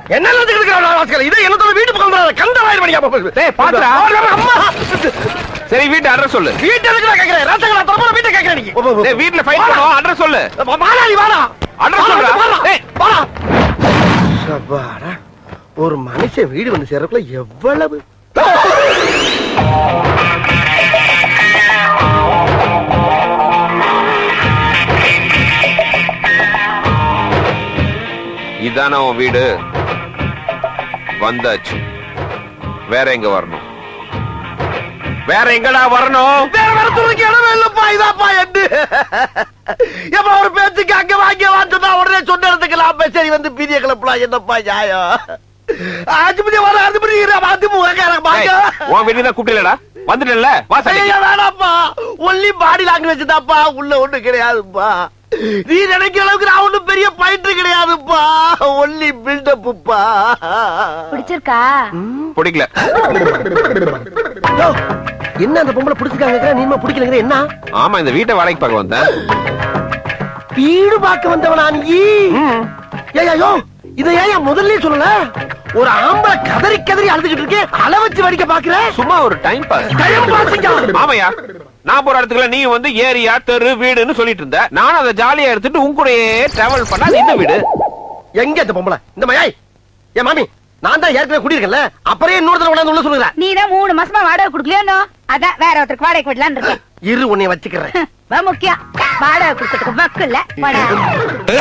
என்ன இதை என்னோட வீட்டு பக்கம் கந்தவாயிரம் அம்மா. சரி வீட்டு அட்ரஸ் சொல்லு. வீட்டு எதுக்கு கேக்குறேன்? ரத்தங்களா தரப்போற வீட்டை கேக்குறேன் நீ. வீட்டுல ஃபைட் பண்ணுவோம். அட்ரஸ் சொல்லு. வாடா நீ வாடா. அட்ரஸ் சொல்றா. டேய் வாடா. சபாடா. ஒரு மனுஷன் வீடு வந்து சேர்றதுக்குள்ள எவ்வளவு இதான உன் வீடு. வந்தாச்சு. வேற எங்க வரணும்? வேற எங்கடா வரணும்? வேற வரத்துக்கு இடமே இல்லப்பா. இதாப்பா எட்டு எப்ப ஒரு பேச்சுக்கு அங்க வாங்க வாண்டா உடனே சொன்ன இடத்துக்கு சரி வந்து பீதிய கிளப்பலாம். என்னப்பா நியாயம்? ஆஜிபதி வர ஆஜிபதி அது முகக்காரங்க பாக்க. உன் வீட்டுல கூப்பிடலடா. வந்துட்டல. வாசல்ல வேணாப்பா. ஒன்லி பாடி லாங்குவேஜ் தான்ப்பா. உள்ள ஒண்ணு கிடையாதுப்பா. நீ நினைக்கிற அளவுக்கு நான் ஒண்ணும் பெரிய பயிற்று கிடையாதுப்பா. ஒன்லி பில்டப்புப்பா. பிடிச்சிருக்கா? பிடிக்கல. என்ன அந்த பொம்பளை பிடிச்சிருக்காங்க? நீமா பிடிக்கலங்கிற என்ன? ஆமா இந்த வீட்டை வாடகைக்கு பார்க்க வந்தேன். வீடு பார்க்க வந்தவனா நீ? ஏய்யோ இதை ஏன் முதல்ல சொல்லல? ஒரு ஆம்பளை கதறி கதறி அழுதுகிட்டு இருக்கே, அள வச்சு வடிக்க பாக்குற? சும்மா ஒரு டைம் பாஸ். Time pass. ஆமாயா, நான் போற இடத்துக்குள்ள நீ வந்து ஏரியா தெரு வீடுன்னு சொல்லிட்டு இருந்த. நானும் அதை ஜாலியா எடுத்துட்டு உன் கூடயே டிராவல் பண்ணா இந்த வீடு. எங்க இந்த பொம்பளை? இந்த மயாய் ஏன் மாமி, நான் தான் ஏற்கனவே குடியிருக்கேன்ல, அப்புறம் இன்னொருத்தர கொண்டாந்து உள்ள சொல்லுறேன். நீ தான் 3 மாசமா வாடகை கொடுக்கலையோ? அதான் வேற ஒருத்தருக்கு வாடகை விடலான்னு இருக்கேன். இரு உன்னை வச்சுக்கிறேன். முக்கியம் வாடகை கொடுக்கறதுக்கு வக்கு இல்ல.